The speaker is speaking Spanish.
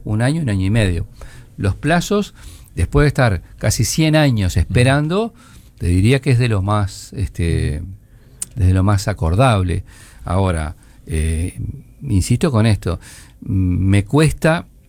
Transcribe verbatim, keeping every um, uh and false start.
un año, un año y medio. Los plazos, después de estar casi cien años esperando, te diría que es de lo más, este, de lo más acordable. Ahora, eh, insisto con esto, me cuesta